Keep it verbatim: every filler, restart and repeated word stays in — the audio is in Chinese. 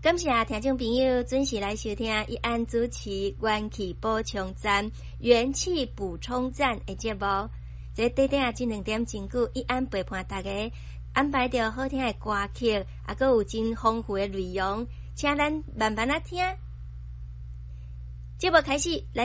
感谢听众朋友准时来收听一安主持元气补充站、元气补充站的节目。这短短这两点钟久，一安陪伴大家安排着好听的歌曲，也佮有真丰富的内容，请咱慢慢啊听。节目开始来。